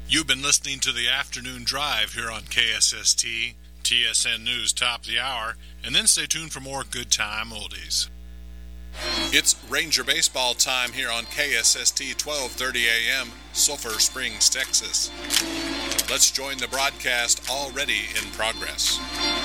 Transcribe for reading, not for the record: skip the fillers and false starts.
You've been listening to the Afternoon Drive here on KSST, TSN News Top of the Hour, and then stay tuned for more good time oldies. It's Ranger baseball time here on KSST 1230 AM, Sulphur Springs, Texas. Let's join the broadcast already in progress.